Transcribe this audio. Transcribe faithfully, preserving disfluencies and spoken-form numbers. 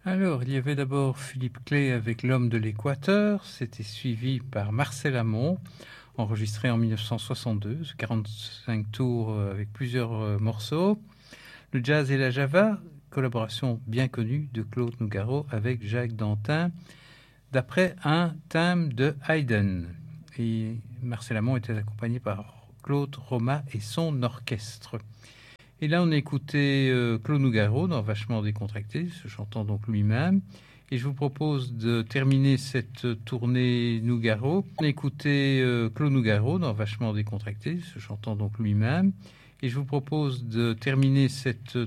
Alors, il y avait d'abord Philippe Clay avec L'homme de l'Équateur. C'était suivi par Marcel Amont, enregistré en mille neuf cent soixante-deux, quarante-cinq tours avec plusieurs morceaux. Le jazz et la java, collaboration bien connue de Claude Nougaro avec Jacques Dantin, d'après un thème de Haydn. Et Marcel Amont était accompagné par Claude Roma et son orchestre. Et là, on a écouté euh, Claude Nougaro dans Vachement décontracté, se chantant donc lui-même. Et je vous propose de terminer cette tournée Nougaro. On a écouté euh, Claude Nougaro dans Vachement décontracté, se chantant donc lui-même. Et je vous propose de terminer cette